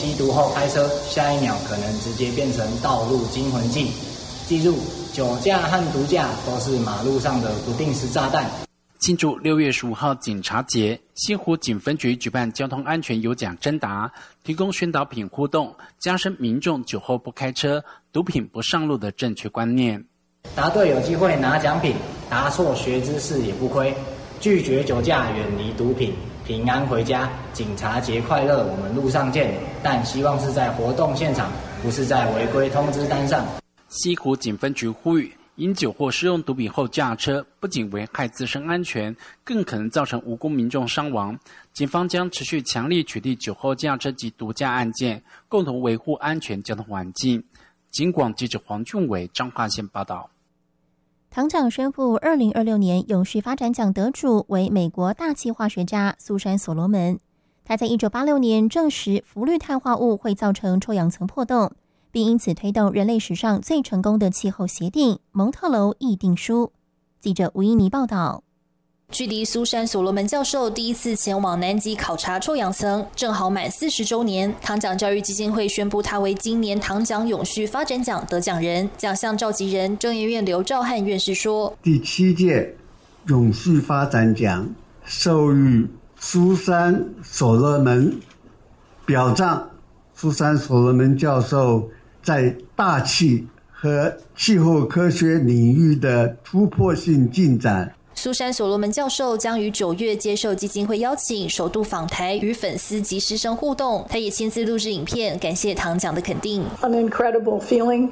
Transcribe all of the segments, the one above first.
吸毒后开车，下一秒可能直接变成道路惊魂记。记住，酒驾和毒驾都是马路上的不定时炸弹。 庆祝6月15号警察节，西湖警分局举办交通安全有奖征答，提供宣导品互动，加深民众酒后不开车、毒品不上路的正确观念。 答对有机会拿奖品，答错学知识也不亏。拒绝酒驾，远离毒品，平安回家。警察节快乐，我们路上见。但希望是在活动现场，不是在违规通知单上。 西湖警分局呼吁，因酒或施用毒品后驾车，不仅危害自身安全，更可能造成无辜民众伤亡。警方将持续强力取缔酒后驾车及毒驾案件，共同维护安全交通环境。警广记者黄俊伟彰化县报道。 唐奖宣布2026年永续发展奖得主为美国大气化学家苏珊·所罗门。他在1986年证实氟氯碳化物会造成臭氧层破洞，并因此推动人类史上最成功的气候协定蒙特娄议定书。记者吴依妮报道。 距离苏珊·所罗门教授第一次前往南极考察臭氧层正好满40周年，唐奖教育基金会宣布他为今年唐奖永续发展奖得奖人。奖项召集人中研院刘兆汉院士说， 第7届永续发展奖授予苏珊·所罗门，表彰苏珊·所罗门教授在大气和气候科学领域的突破性进展。 苏珊·所罗门教授将于9月接受基金会邀请，首度访台与粉丝及师生互动。他也亲自录制影片，感谢唐奖的肯定。 An incredible feeling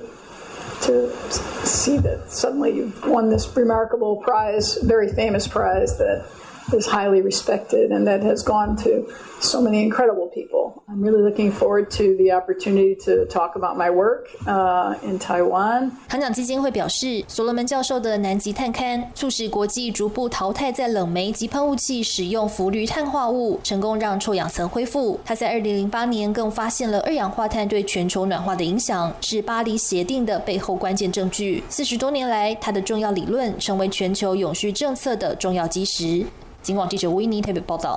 to see that suddenly you've won this remarkable prize, very famous prize that is highly respected and that has gone to so many incredible people. I'm really looking forward to the opportunity to talk about my work in Taiwan. 唐奖基金会表示，所罗门教授的南极探勘促使国际逐步淘汰在冷媒及喷雾器使用氟氯碳化物，成功让臭氧层恢复。他在2008年更发现了二氧化碳对全球暖化的影响，是巴黎协定的背后关键证据。40多年来，他的重要理论成为全球永续政策的重要基石。警广记者吴依妮台北报道。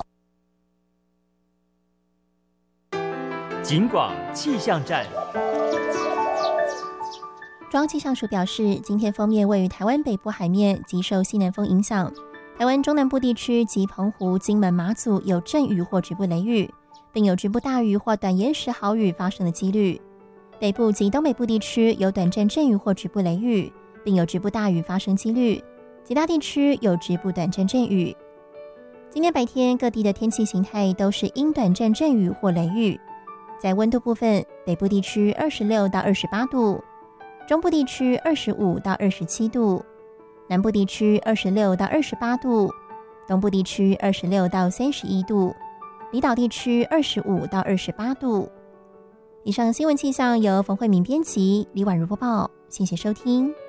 警广气象站。 中央气象署表示，今天锋面位于台湾北部海面，及受西南风影响，台湾中南部地区及澎湖、金门、马祖有阵雨或局部雷雨，并有局部大雨或短延时豪雨发生的几率。北部及东北部地区有短暂阵雨或局部雷雨，并有局部大雨发生几率，其他地区有局部短暂阵雨。今天白天各地的天气形态都是阴短暂阵雨或雷雨。在温度部分，北部地区26到28度，中部地区25到27度，南部地区26到28度，东部地区26到31度，离岛地区25到28度。以上新闻气象由冯慧敏编辑，李婉如播报，谢谢收听。